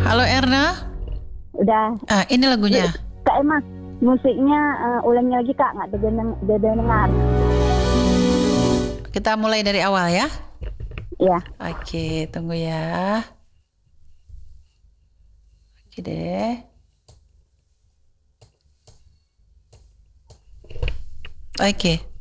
Halo Erna. Udah. Ini lagunya. Kak Emma, musiknya ulangi lagi Kak, nggak dengar. Kita mulai dari awal ya. Iya. Oke, tunggu ya. Oke deh. Oke.